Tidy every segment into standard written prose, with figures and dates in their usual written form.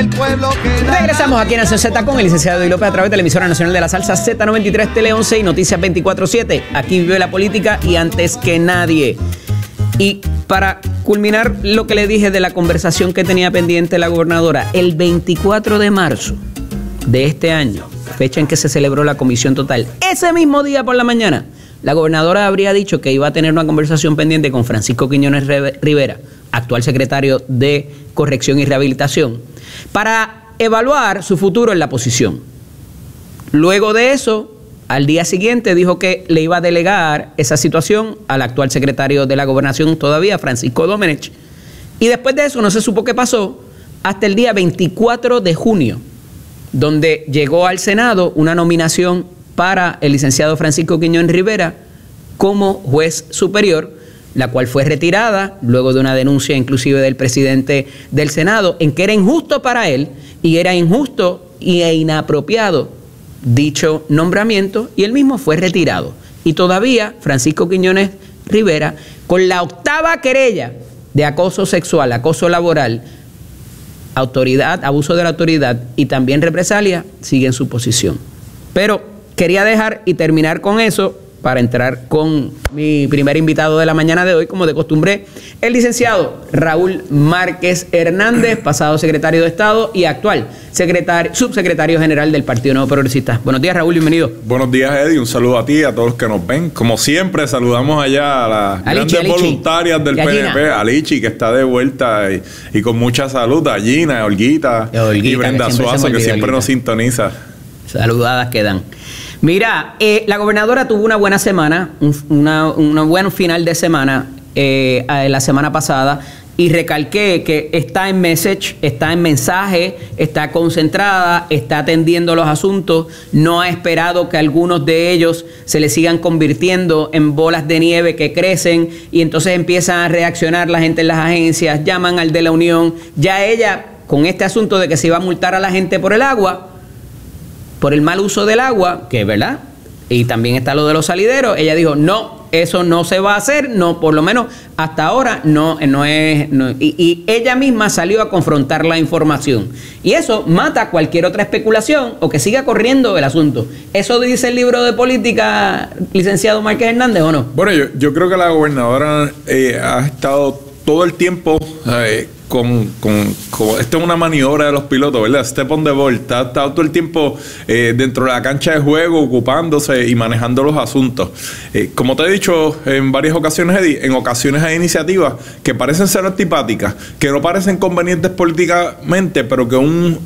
Regresamos aquí en Nación Z con el licenciado Eddie López a través de la emisora nacional de la salsa Z93, Tele 11 y Noticias 24/7. Aquí vive la política y antes que nadie. Y para culminar lo que le dije de la conversación que tenía pendiente la gobernadora, el 24 de marzo de este año, fecha en que se celebró la comisión total, ese mismo día por la mañana, la gobernadora habría dicho que iba a tener una conversación pendiente con Francisco Quiñones Rivera, actual secretario de Corrección y Rehabilitación, para evaluar su futuro en la posición. Luego de eso, al día siguiente dijo que le iba a delegar esa situación al actual secretario de la Gobernación todavía, Francisco Domenech. Y después de eso no se supo qué pasó hasta el día 24 de junio, donde llegó al Senado una nominación para el licenciado Francisco Quiñones Rivera como juez superior, la cual fue retirada luego de una denuncia inclusive del presidente del Senado en que era injusto para él y era injusto e inapropiado dicho nombramiento, y él mismo fue retirado. Y todavía Francisco Quiñones Rivera, con la 8ª querella de acoso sexual, acoso laboral, autoridad, abuso de la autoridad y también represalia, sigue en su posición. Pero quería dejar y terminar con eso para entrar con mi primer invitado de la mañana de hoy, como de costumbre, el licenciado Raúl Márquez Hernández, pasado secretario de Estado y actual subsecretario general del Partido Nuevo Progresista. Buenos días, Raúl, bienvenido. Buenos días, Eddie, un saludo a ti y a todos los que nos ven. Como siempre, saludamos allá a las grandes voluntarias del PNP, a Lichi, que está de vuelta y con mucha salud, a Gina, a Olguita y Brenda Suazo, que siempre nos sintoniza. Saludadas quedan. Mira, la gobernadora tuvo una buena semana, un buen final de semana la semana pasada, y recalqué que está en message, está en mensaje, está concentrada, está atendiendo los asuntos, no ha esperado que algunos de ellos se le sigan convirtiendo en bolas de nieve que crecen y entonces empiezan a reaccionar la gente en las agencias, llaman al de la Unión. Ya ella, con este asunto de que se iba a multar a la gente por el agua, por el mal uso del agua, que es verdad, y también está lo de los salideros, ella dijo, no, eso no se va a hacer, no, por lo menos hasta ahora no es. Y ella misma salió a confrontar la información. Y eso mata cualquier otra especulación o que siga corriendo el asunto. ¿Eso dice el libro de política, licenciado Márquez Hernández, o no? Bueno, yo creo que la gobernadora ha estado todo el tiempo esto es una maniobra de los pilotos, ¿verdad? Step on the ball. Está todo el tiempo dentro de la cancha de juego, ocupándose y manejando los asuntos. Como te he dicho en varias ocasiones, Eddie, en ocasiones hay iniciativas que parecen ser antipáticas, que no parecen convenientes políticamente, pero que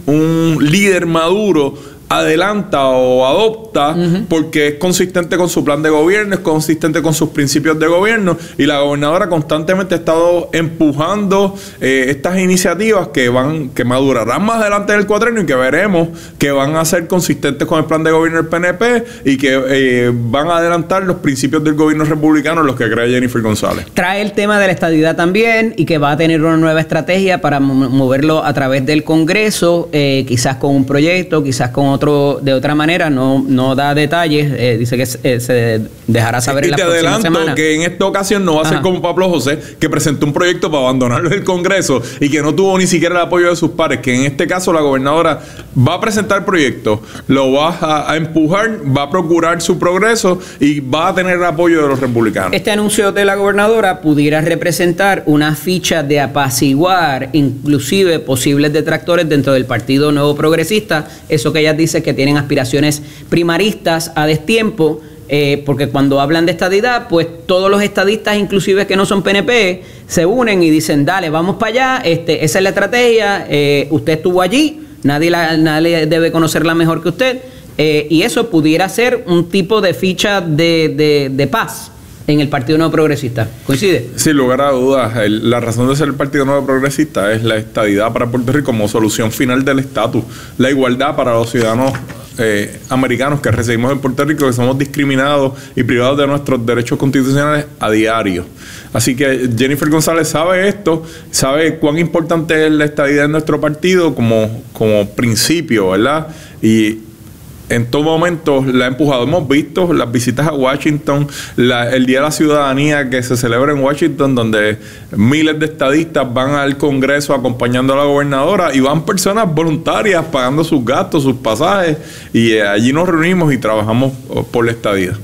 un líder maduro adelanta o adopta porque es consistente con su plan de gobierno, es consistente con sus principios de gobierno, y la gobernadora constantemente ha estado empujando estas iniciativas que madurarán más adelante del cuatrenio y que veremos que van a ser consistentes con el plan de gobierno del PNP y que van a adelantar los principios del gobierno republicano en los que cree Jennifer González. Trae el tema de la estadidad también y que va a tener una nueva estrategia para moverlo a través del Congreso, quizás con un proyecto, quizás con de otra manera, no da detalles, dice que se dejará saber en la próxima semana. Y te adelanto que en esta ocasión no va a ser como Pablo José, que presentó un proyecto para abandonarlo del Congreso y que no tuvo ni siquiera el apoyo de sus pares, que en este caso la gobernadora va a presentar el proyecto, lo va a empujar, va a procurar su progreso y va a tener el apoyo de los republicanos. Este anuncio de la gobernadora pudiera representar una ficha de apaciguar inclusive posibles detractores dentro del Partido Nuevo Progresista, eso que ella dice que tienen aspiraciones primaristas a destiempo, porque cuando hablan de estadidad, pues todos los estadistas, inclusive que no son PNP, se unen y dicen, dale, vamos para allá, esa es la estrategia, usted estuvo allí, nadie debe conocerla mejor que usted, y eso pudiera ser un tipo de ficha de paz en el Partido Nuevo Progresista. ¿Coincide? Sin lugar a dudas, la razón de ser el Partido Nuevo Progresista es la estadidad para Puerto Rico como solución final del estatus, la igualdad para los ciudadanos americanos que residimos en Puerto Rico, que somos discriminados y privados de nuestros derechos constitucionales a diario. Así que Jennifer González sabe esto, sabe cuán importante es la estadidad en nuestro partido como principio, ¿verdad? Y en todo momento la ha empujado. Hemos visto las visitas a Washington, el Día de la Ciudadanía que se celebra en Washington, donde miles de estadistas van al Congreso acompañando a la gobernadora y van personas voluntarias pagando sus gastos, sus pasajes, y allí nos reunimos y trabajamos por la estadía.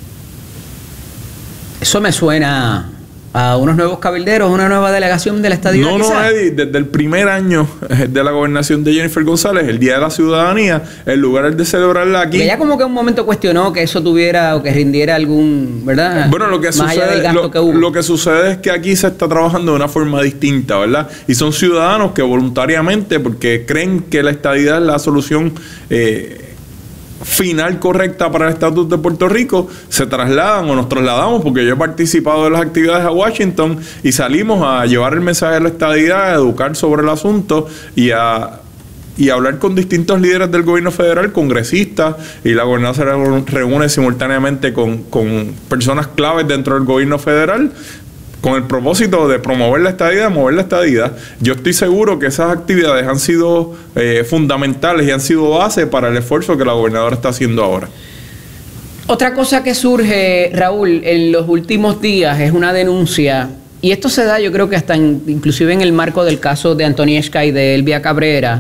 Eso me suena a unos nuevos cabilderos, una nueva delegación de la estadía. No, Eddie, desde el primer año de la gobernación de Jennifer González, el Día de la Ciudadanía, en lugar de celebrarla aquí... Ella como que en un momento cuestionó que eso tuviera o que rindiera algún, ¿verdad? Bueno, lo que sucede es que aquí se está trabajando de una forma distinta, ¿verdad? Y son ciudadanos que voluntariamente, porque creen que la estadidad es la solución final correcta para el estatus de Puerto Rico, se trasladan o nos trasladamos, porque yo he participado de las actividades a Washington y salimos a llevar el mensaje de la estadidad, a educar sobre el asunto y a hablar con distintos líderes del gobierno federal, congresistas, y la gobernadora se reúne simultáneamente con personas claves dentro del gobierno federal, con el propósito de promover la estadidad, mover la estadidad. Yo estoy seguro que esas actividades han sido fundamentales y han sido base para el esfuerzo que la gobernadora está haciendo ahora. Otra cosa que surge, Raúl, en los últimos días es una denuncia, y esto se da yo creo que hasta inclusive en el marco del caso de Antonieshka y de Elvia Cabrera,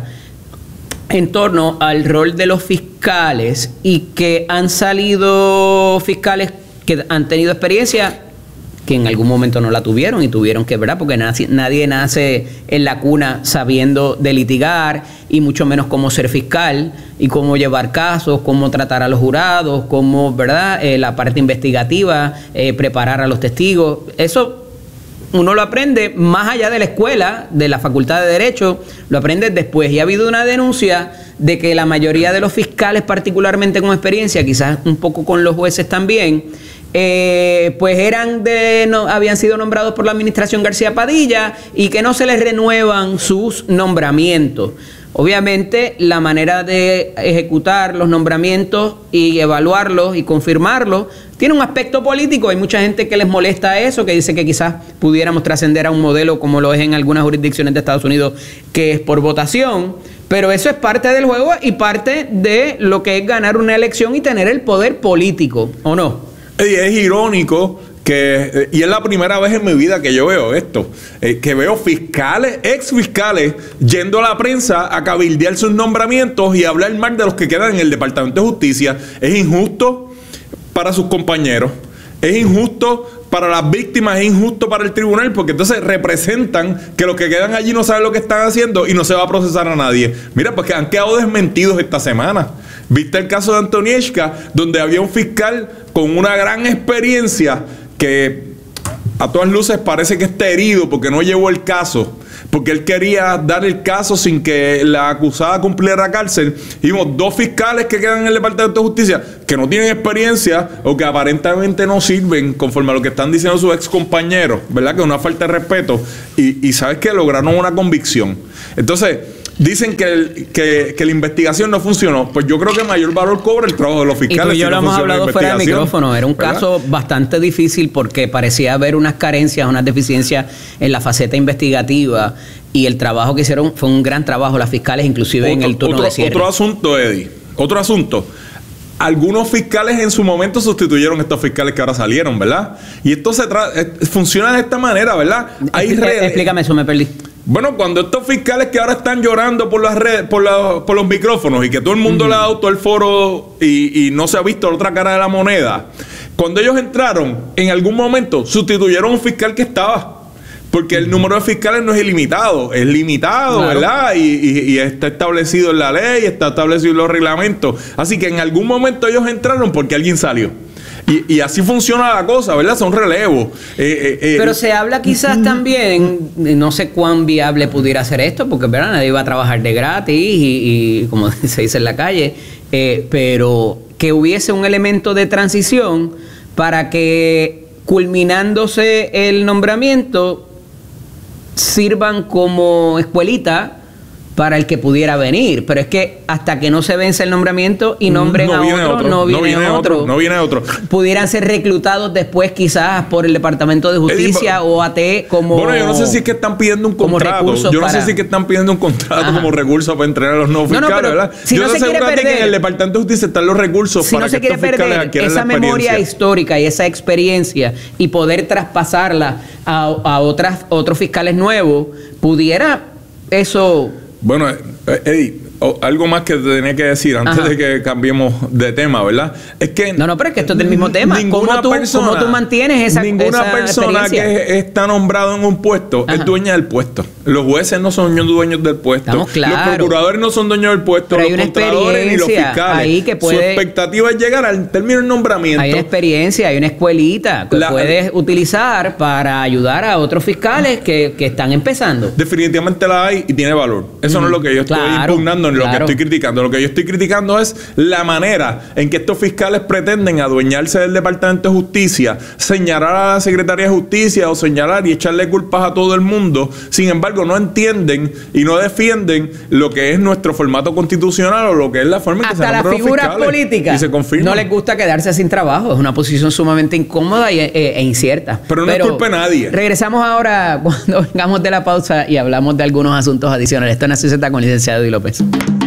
en torno al rol de los fiscales, y que han salido fiscales que han tenido experiencia que en algún momento no la tuvieron y tuvieron que, ¿verdad? Porque nadie nace en la cuna sabiendo de litigar, y mucho menos cómo ser fiscal y cómo llevar casos, cómo tratar a los jurados, cómo, ¿verdad? La parte investigativa, preparar a los testigos. Eso uno lo aprende más allá de la escuela, de la Facultad de Derecho, lo aprende después. Y ha habido una denuncia de que la mayoría de los fiscales, particularmente con experiencia, quizás un poco con los jueces también, pues habían sido nombrados por la administración García Padilla y que no se les renuevan sus nombramientos. Obviamente, la manera de ejecutar los nombramientos y evaluarlos y confirmarlos tiene un aspecto político. Hay mucha gente que les molesta eso, que dice que quizás pudiéramos trascender a un modelo como lo es en algunas jurisdicciones de Estados Unidos, que es por votación. Pero eso es parte del juego y parte de lo que es ganar una elección y tener el poder político, ¿o no? Es irónico que, y es la primera vez en mi vida que yo veo esto, que veo fiscales, ex fiscales, yendo a la prensa a cabildear sus nombramientos y hablar mal de los que quedan en el Departamento de Justicia. Es injusto para sus compañeros, es injusto para las víctimas, es injusto para el tribunal, porque entonces representan que los que quedan allí no saben lo que están haciendo y no se va a procesar a nadie. Mira, pues que han quedado desmentidos esta semana. ¿Viste el caso de Antonieshka, donde había un fiscal con una gran experiencia que a todas luces parece que está herido porque no llevó el caso, porque él quería dar el caso sin que la acusada cumpliera cárcel? Y vimos dos fiscales que quedan en el Departamento de Justicia que no tienen experiencia o que aparentemente no sirven conforme a lo que están diciendo sus ex compañeros, ¿verdad? Que es una falta de respeto. Y sabes que lograron una convicción. Entonces, dicen que la investigación no funcionó. Pues yo creo que mayor valor cobra el trabajo de los fiscales. Y yo lo hemos hablado fuera de micrófono. Era un caso bastante difícil porque parecía haber unas carencias, unas deficiencias en la faceta investigativa, y el trabajo que hicieron fue un gran trabajo las fiscales, inclusive en el turno de cierre. Otro asunto, Eddie. Otro asunto. Algunos fiscales en su momento sustituyeron a estos fiscales que ahora salieron, ¿verdad? Y esto funciona de esta manera, ¿verdad? Explícame eso, me perdí. Bueno, cuando estos fiscales que ahora están llorando por las redes, por los micrófonos, y que todo el mundo le ha dado todo el foro y no se ha visto la otra cara de la moneda, cuando ellos entraron, en algún momento sustituyeron a un fiscal que estaba. Porque el número de fiscales no es ilimitado, es limitado, claro, ¿verdad? Y está establecido en la ley, está establecido en los reglamentos. Así que en algún momento ellos entraron porque alguien salió. Y así funciona la cosa, ¿verdad? Son relevos. Pero se habla quizás también, no sé cuán viable pudiera ser esto, porque ¿verdad? Nadie va a trabajar de gratis y como se dice en la calle, pero que hubiese un elemento de transición para que, culminándose el nombramiento, sirvan como escuelita para el que pudiera venir. Pero es que hasta que no se vence el nombramiento y nombren a otro, no viene otro. Pudieran ser reclutados después quizás por el Departamento de Justicia o AT como... Bueno, yo no sé si es que están pidiendo un contrato. Yo no sé si es que están pidiendo un contrato como recurso para entrenar a los nuevos fiscales, ¿verdad? Si yo no se quiere perder, que en el Departamento de Justicia están los recursos si no se quiere perder esa memoria histórica y esa experiencia y poder traspasarla a otros fiscales nuevos, pudiera eso... Bueno, Eddie, algo más que te tenía que decir antes de que cambiemos de tema, ¿verdad? Es que... No, pero es que esto es del mismo tema. ¿Cómo tú mantienes esa persona que está nombrada en un puesto es dueña del puesto. Los jueces no son dueños del puesto. Estamos claros. Los procuradores no son dueños del puesto. Pero los contralores ni los fiscales. Ahí que puede... Su expectativa es llegar al término del nombramiento. Hay una experiencia, hay una escuelita que puedes utilizar para ayudar a otros fiscales que están empezando. Definitivamente la hay y tiene valor. Eso no es lo que yo estoy impugnando, ni lo que estoy criticando. Lo que yo estoy criticando es la manera en que estos fiscales pretenden adueñarse del Departamento de Justicia, señalar a la Secretaría de Justicia o señalar y echarle culpas a todo el mundo. Sin embargo, no entienden y no defienden lo que es nuestro formato constitucional o lo que es la forma en que se nombran los fiscales. Hasta las figuras políticas y se confirma. No les gusta quedarse sin trabajo. Es una posición sumamente incómoda e incierta. Pero no es culpa de nadie. Regresamos ahora cuando vengamos de la pausa y hablamos de algunos asuntos adicionales. Esto es Nación Z con licenciado Eddie López.